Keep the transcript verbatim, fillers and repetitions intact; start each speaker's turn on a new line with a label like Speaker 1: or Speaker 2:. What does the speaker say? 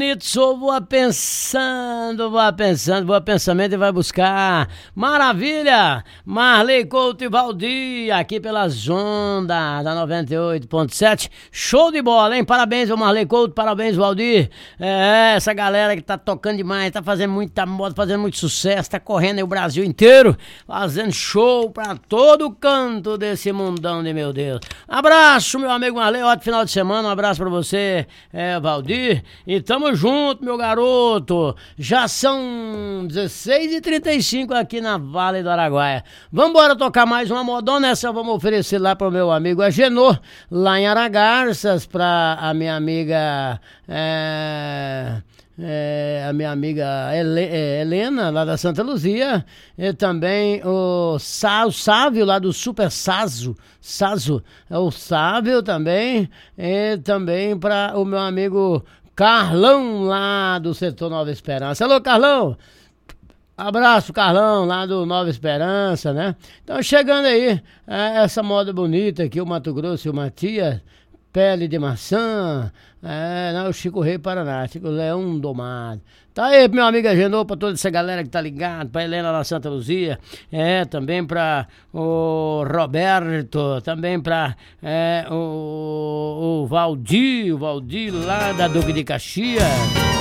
Speaker 1: Só voa pensando, voa pensando, voa pensamento e vai buscar. Maravilha! Marley Couto e Valdir, aqui pelas ondas da noventa e oito ponto sete. Show de bola, hein? Parabéns ao Marley Couto, parabéns, Valdir. É, essa galera que tá tocando demais, tá fazendo muita moda, fazendo muito sucesso, tá correndo aí o Brasil inteiro, fazendo show pra todo canto desse mundão de meu Deus. Abraço, meu amigo Marley, ótimo final de semana, um abraço pra você, é, Valdir. E tamo junto, meu garoto. Já são dezesseis e trinta e cinco aqui na Vale do Araguaia. Vambora tocar mais uma modona. Essa vamos oferecer lá pro meu amigo Agenor, lá em Aragarças, pra a minha amiga é, é, a minha amiga Hele, é, Helena, lá da Santa Luzia, e também o, Sá, o Sávio, lá do Super Sazo, Sazo, é o Sávio também, e também para o meu amigo Carlão, lá do setor Nova Esperança. Alô, Carlão! Abraço, Carlão, lá do Nova Esperança, né? Então, chegando aí, é, essa moda bonita aqui, o Mato Grosso e o Matias, Pele de Maçã, é, não, o Chico Rei Paraná, Chico Leão Domado. Tá aí, meu amigo Agenor, pra toda essa galera que tá ligado, pra Helena lá Santa Luzia, é, também pra o Roberto, também pra é, o, o Valdir, o Valdir lá da Duque de Caxias.